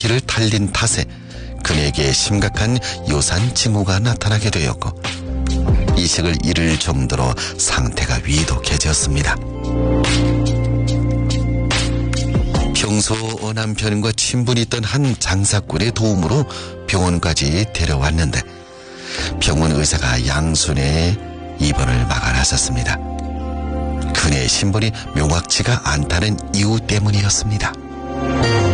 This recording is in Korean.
길을 달린 탓에 그에게 심각한 요산 징후가 나타나게 되었고 이식을 잃을 정도로 상태가 위독해졌습니다. 평소 남편과 친분이 있던 한 장사꾼의 도움으로 병원까지 데려왔는데 병원 의사가 양순의 입원을 막아놨었습니다. 그녀의 신분이 명확치가 않다는 이유 때문이었습니다.